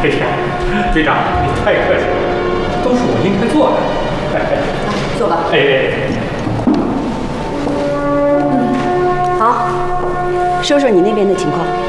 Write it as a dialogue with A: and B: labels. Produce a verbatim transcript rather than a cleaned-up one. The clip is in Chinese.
A: 哎呀，队长，你太客气了，都是我应该做的。
B: 来，坐吧。
A: 哎哎。
B: 嗯，好，说说你那边的情况。